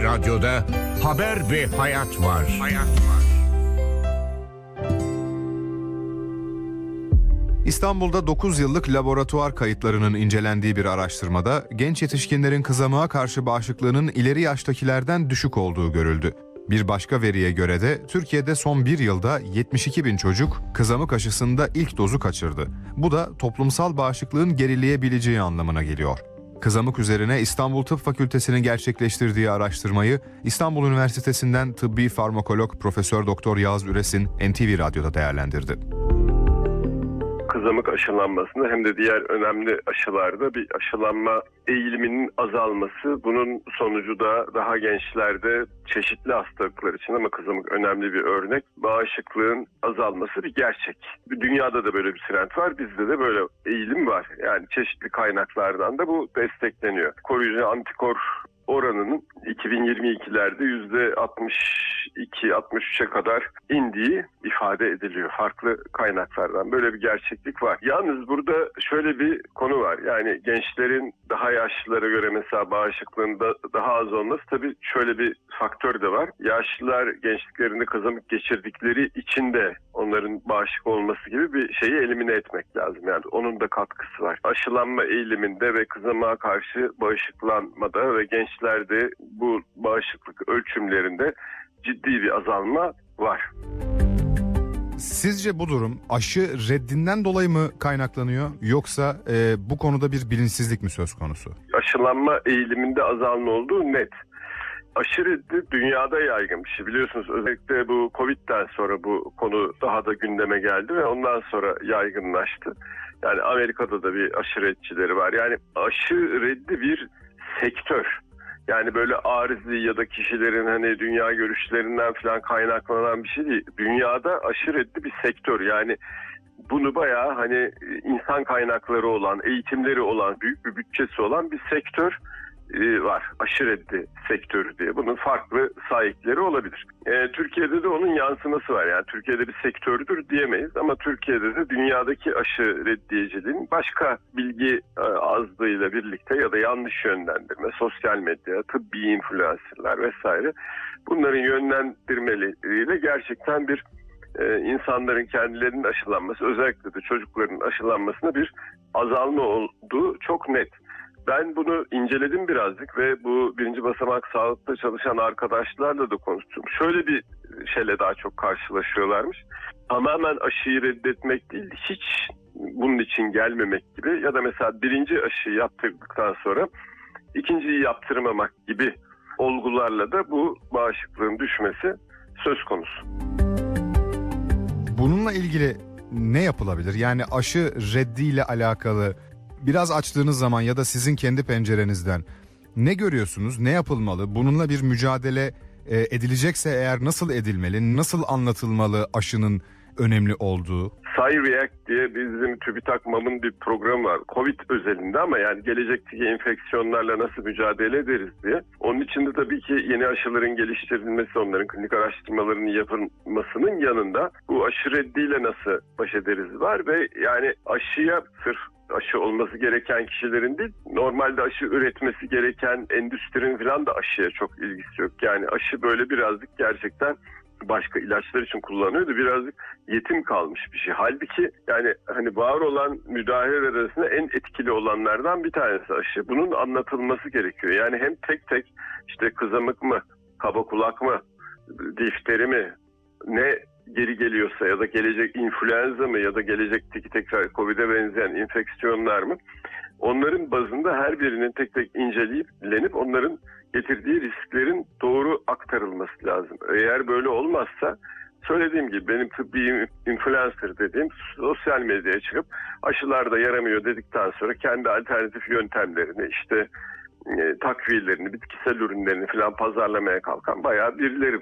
Radyo'da haber ve hayat var. İstanbul'da 9 yıllık laboratuvar kayıtlarının incelendiği bir araştırmada genç yetişkinlerin kızamığa karşı bağışıklığının ileri yaştakilerden düşük olduğu görüldü. Bir başka veriye göre de Türkiye'de son bir yılda 72 bin çocuk kızamık aşısında ilk dozu kaçırdı. Bu da toplumsal bağışıklığın gerileyebileceği anlamına geliyor. Kızamık üzerine İstanbul Tıp Fakültesi'nin gerçekleştirdiği araştırmayı İstanbul Üniversitesi'nden tıbbi farmakolog Profesör Doktor Yağız Üresin NTV Radyo'da değerlendirdi. Kızamık aşılanmasında hem de diğer önemli aşılarda bir aşılanma eğiliminin azalması, bunun sonucu da daha gençlerde çeşitli hastalıklar için, ama kızamık önemli bir örnek, bağışıklığın azalması bir gerçek. Dünyada da böyle bir trend var, bizde de böyle eğilim var. Yani çeşitli kaynaklardan da bu destekleniyor. Koruyucu antikor oranının 2022'lerde %62-63'e kadar indiği ifade ediliyor farklı kaynaklardan. Böyle bir gerçeklik var. Yalnız burada şöyle bir konu var. Yani gençlerin daha yaşlılara göre mesela bağışıklığında daha az olması, tabii şöyle bir faktör de var. Yaşlılar gençliklerinde kızamık geçirdikleri için de onların bağışıklı olması gibi bir şeyi elimine etmek lazım. Yani onun da katkısı var. Aşılanma eğiliminde ve kızamığa karşı bağışıklanmada ve gençlerde bu bağışıklık ölçümlerinde ciddi bir azalma var. Sizce bu durum aşı reddinden dolayı mı kaynaklanıyor, yoksa bu konuda bir bilinçsizlik mi söz konusu? Aşılanma eğiliminde azalma olduğu net. Aşı reddi dünyada yaygın bir şey. Biliyorsunuz özellikle bu Covid'den sonra bu konu daha da gündeme geldi ve ondan sonra yaygınlaştı. Yani Amerika'da da bir aşı reddçileri var. Yani aşı reddi bir sektör. Yani böyle arızi ya da kişilerin hani dünya görüşlerinden falan kaynaklanan bir şey değil. Dünyada aşı reddi bir sektör. Yani bunu bayağı hani insan kaynakları olan, eğitimleri olan, büyük bir bütçesi olan bir sektör var. Aşı reddi sektörü diye. Bunun farklı sahipleri olabilir. Türkiye'de de onun yansıması var. Yani Türkiye'de bir sektördür diyemeyiz ama Türkiye'de de dünyadaki aşı reddiyeciliğin başka bilgi azlığıyla birlikte ya da yanlış yönlendirme, sosyal medya, tıbbi influencerlar vesaire, bunların yönlendirmeleriyle gerçekten bir insanların kendilerinin aşılanması, özellikle de çocukların aşılanmasına bir azalma olduğu çok net. Ben bunu inceledim birazcık ve bu birinci basamak sağlıkta çalışan arkadaşlarla da konuştum. Şöyle bir şeyle daha çok karşılaşıyorlarmış. Tamamen aşıyı reddetmek değil, hiç bunun için gelmemek gibi ya da mesela birinci aşıyı yaptırdıktan sonra ikinciyi yaptırmamak gibi olgularla da bu bağışıklığın düşmesi söz konusu. Bununla ilgili ne yapılabilir? Yani aşı reddiyle alakalı biraz açtığınız zaman ya da sizin kendi pencerenizden ne görüyorsunuz, ne yapılmalı? Bununla bir mücadele edilecekse eğer nasıl edilmeli, nasıl anlatılmalı aşının önemli olduğu? Cyreact diye bizim TÜBİTAK-MAM'ın bir programı var. Covid özelinde ama yani gelecekteki enfeksiyonlarla nasıl mücadele ederiz diye. Onun için de tabii ki yeni aşıların geliştirilmesi, onların klinik araştırmalarının yapılmasının yanında bu aşı reddiyle nasıl baş ederiz var ve yani aşıya sırf aşı olması gereken kişilerin değil, normalde aşı üretmesi gereken endüstrinin falan da aşıya çok ilgisi yok. Yani aşı böyle birazcık gerçekten başka ilaçlar için kullanıyordu. Birazcık yetim kalmış bir şey. Halbuki yani hani var olan müdahaleler arasında en etkili olanlardan bir tanesi aşı. Bunun anlatılması gerekiyor. Yani hem tek tek işte kızamık mı, kaba kulak mı, difteri mi, ne geri geliyorsa ya da gelecek influenza mı ya da gelecekteki tekrar Covid'e benzeyen enfeksiyonlar mı? Onların bazında her birinin tek tek incelenip onların getirdiği risklerin doğru aktarılması lazım. Eğer böyle olmazsa söylediğim gibi benim tıbbi influencer dediğim sosyal medyaya çıkıp aşılar da yaramıyor dedikten sonra kendi alternatif yöntemlerini işte takviyelerini, bitkisel ürünlerini falan pazarlamaya kalkan bayağı birileri